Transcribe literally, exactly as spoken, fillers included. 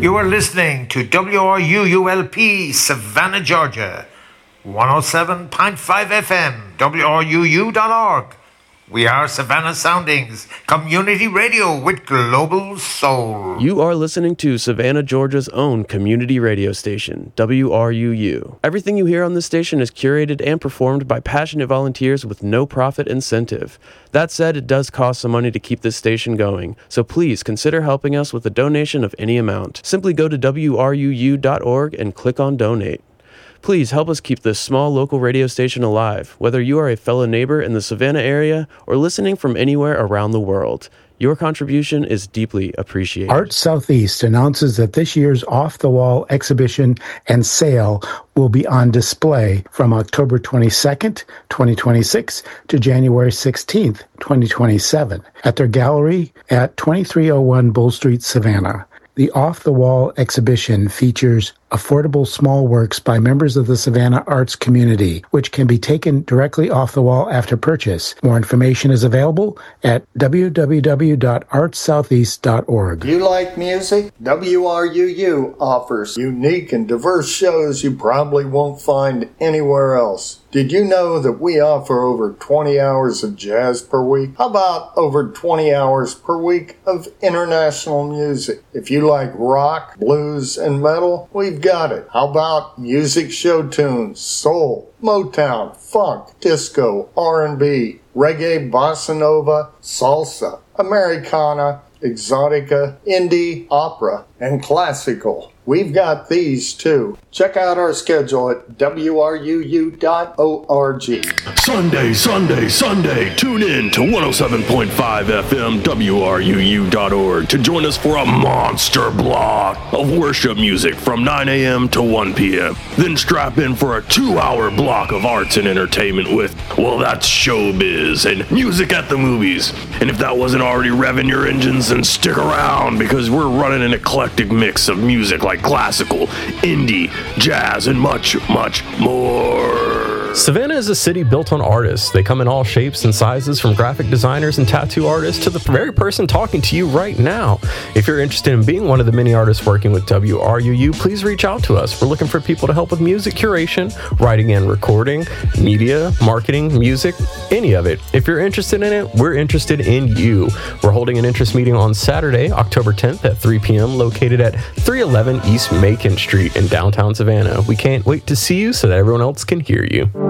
You are listening to W R U U L P, Savannah, Georgia, one oh seven point five F M, W R U U dot org. We are Savannah Soundings, community radio with global soul. You are listening to Savannah, Georgia's own community radio station, W R U U. Everything you hear on this station is curated and performed by passionate volunteers with no profit incentive. That said, it does cost some money to keep this station going, so please consider helping us with a donation of any amount. Simply go to W R U U dot org and click on Donate. Please help us keep this small local radio station alive, whether you are a fellow neighbor in the Savannah area or listening from anywhere around the world. Your contribution is deeply appreciated. Arts Southeast announces that this year's off-the-wall exhibition and sale will be on display from October twenty-second, twenty twenty-six to January sixteenth, twenty twenty-seven at their gallery at twenty-three oh one Bull Street, Savannah. The off-the-wall exhibition features affordable small works by members of the Savannah arts community, which can be taken directly off the wall after purchase. More information is available at w w w dot arts southeast dot org. You like music? W R U U offers unique and diverse shows you probably won't find anywhere else. Did you know that we offer over twenty hours of jazz per week? How about over twenty hours per week of international music? If you like rock, blues, and metal, we've got it. How about music show tunes, soul, Motown, funk, disco, R and B, reggae, bossa nova, salsa, Americana, exotica, indie, opera, and classical? We've got these too. Check out our schedule at w r u u dot org. Sunday, Sunday, Sunday. Tune in to one oh seven point five F M W R U U dot org to join us for a monster block of worship music from nine a.m. to one p.m. Then strap in for a two-hour block of arts and entertainment with, well, that's showbiz and music at the movies. And if that wasn't already revving your engines, then stick around because we're running an eclectic mix of music like classical, indie, jazz, and much, much more. Savannah is a city built on artists. They come in all shapes and sizes, from graphic designers and tattoo artists to the very person talking to you right now. If you're interested in being one of the many artists working with W R U U, please reach out to us. We're looking for people to help with music curation, writing and recording, media, marketing, music, any of it. If you're interested in it, we're interested in you. We're holding an interest meeting on Saturday, October tenth at three p.m. located at three eleven East Macon Street in downtown Savannah. We can't wait to see you so that everyone else can hear you.